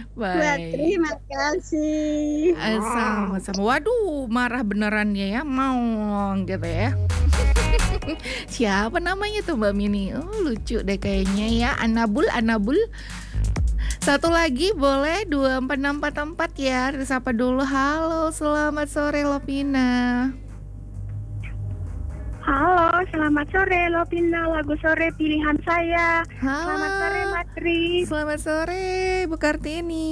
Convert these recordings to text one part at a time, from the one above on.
Wah, Baik. terima kasih. Sama-sama. Waduh, marah beneran dia ya, maong gitu ya. Siapa namanya tuh Mbak Mini? Oh, lucu deh kayaknya ya, Anabul Anabul. Satu lagi boleh, 24644 ya, disapa dulu. Halo, selamat sore Lovina. Halo, selamat sore Lovina, lagu sore pilihan saya. Selamat sore Halo, Matri. selamat sore Bu Kartini.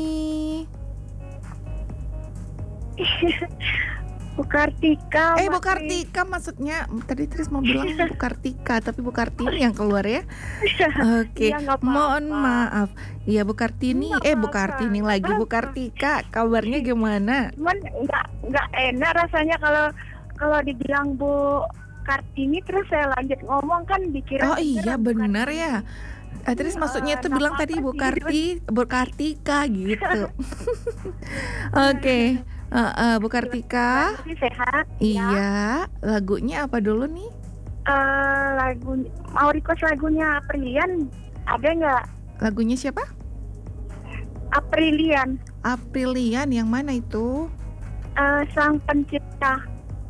Bu Kartika, Bu Matri. Kartika maksudnya tadi Tris mau bilang Bu Kartika, tapi Bu Kartini yang keluar ya. Oke, Iya, nggak mohon apa-apa. maaf. Iya Bu Kartini, Nggak Bu apa-apa, Kartini nggak lagi, Bu apa-apa. Kartika, kabarnya gimana? Cuman nggak enak rasanya kalau dibilang Bu Kartini terus saya lanjut ngomong kan dikira Oh iya Bu benar Kartini. ya. Tris maksudnya tuh Nggak bilang tadi apa-apa sih. Bu Kartika gitu. Oke, Bu Kartika. Masih sehat ya. Iya, lagunya apa dulu nih? Lagu mau request lagunya Aprilian ada nggak? Lagunya siapa? Aprilian, Aprilian yang mana itu? Sang Pencipta.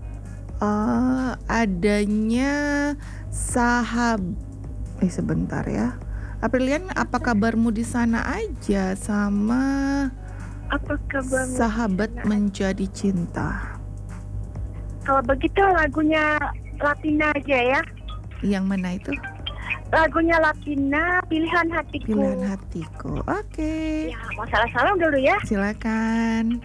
Adanya sebentar ya. Aprilian, apa kabarmu di sana aja sama Apa kabar? Sahabat Menjadi Cinta? Kalau begitu lagunya Latina aja ya. Yang mana itu? Lagunya Latina, Pilihan Hatiku. Pilihan Hatiku. Oke. Ya, mau salam dulu ya. Silakan.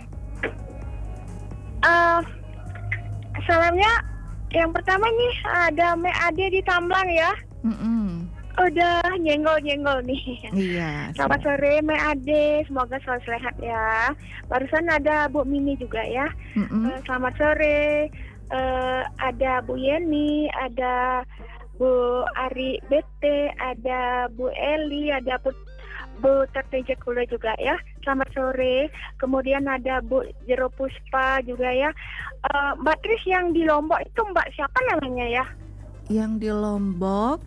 Salamnya yang pertama nih ada Me Ade di Tamblang ya. Udah nyenggol-nyenggol nih. Iya. Selamat sore Me Ade, semoga selalu sehat ya. Barusan ada Bu Mini juga ya. Selamat sore. Ada Bu Yeni, ada Bu Ari Bete, ada Bu Eli, ada Bu Tete Jekula juga ya. Selamat sore. Kemudian ada Bu Jero Puspa juga ya. Mbak Tris yang di Lombok itu Mbak siapa namanya ya? Yang di Lombok,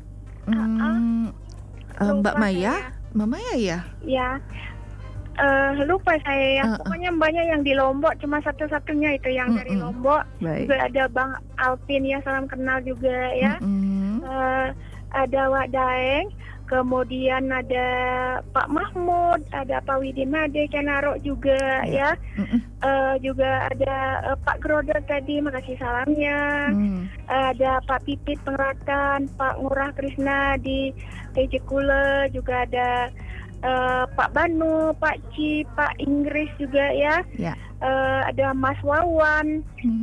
Mbak Maya, Mbak Maya ya? Ya. Lupa saya ya. Pokoknya mbaknya yang di Lombok cuma satu-satunya itu yang dari Lombok. Baik. Juga ada Bang Alvin ya, salam kenal juga ya. Ada Wak Daeng, kemudian ada Pak Mahmud, ada Pak Widi Made, Kenaro juga ya. Juga ada Pak Groder tadi, makasih salamnya. Ada Pak Pipit Pengratan, Pak Ngurah Krisna di Tejekule, juga ada Pak Banu, Pak Ci, Pak Inggris juga ya. Ada Mas Wawan,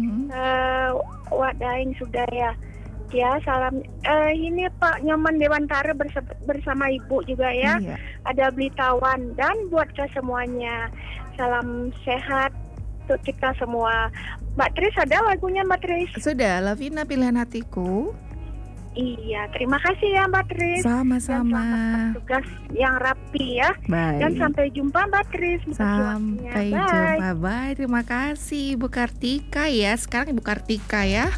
Wak Daeng sudah ya. Ya, salam. Ini Pak Nyoman Dewantara bersama Ibu juga ya. Ada Blitawan dan buat ke semuanya. Salam sehat untuk kita semua. Mbak Tris ada lagunya Mbak Tris? Sudah, Lavina Pilihan Hatiku. Iya, terima kasih ya Mbak Tris. Sama-sama. Tugas yang rapi ya. Baik. Dan sampai jumpa Mbak Tris. Sampai jumpa. Bye. Terima kasih Ibu Kartika ya. Sekarang Ibu Kartika ya.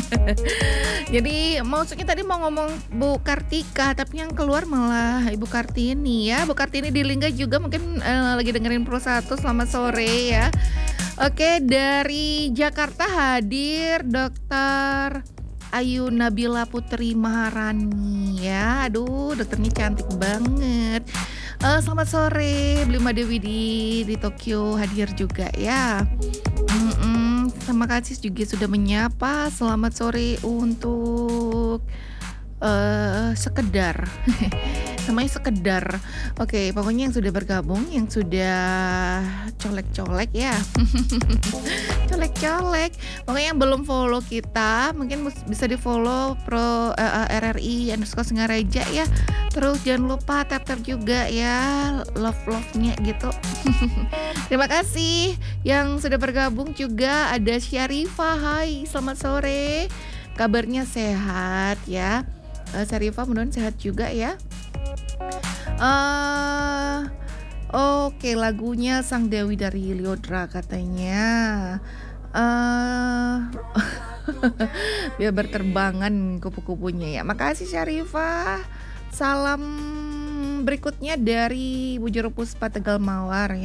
Jadi maksudnya tadi mau ngomong Bu Kartika, tapi yang keluar malah Ibu Kartini ya. Bu Kartini di Lingga juga mungkin lagi dengerin Pro 1. Selamat sore ya. Oke, dari Jakarta hadir Dokter Ayu Nabila Putri Maharani ya. Aduh, dokternya cantik banget. Selamat sore Blima Dewi di Tokyo hadir juga ya. Terima kasih juga sudah menyapa. Selamat sore untuk sekedar namanya sekedar. Oke, pokoknya yang sudah bergabung, yang sudah colek-colek ya. Colek-colek. Pokoknya yang belum follow kita, mungkin bisa di follow Pro RRI_Singaraja ya. Terus jangan lupa tap-tap juga ya, love-nya gitu. Terima kasih yang sudah bergabung juga. Ada Syarifah, hai selamat sore. Kabarnya sehat ya. Syarifah mudah-mudahan sehat juga ya. Oke, lagunya Sang Dewi dari Lyodra katanya. Biar berterbangan kupu-kupunya ya. Makasih Syarifah. Salam berikutnya dari Bu Jero Puspa Tegal Mawar ya.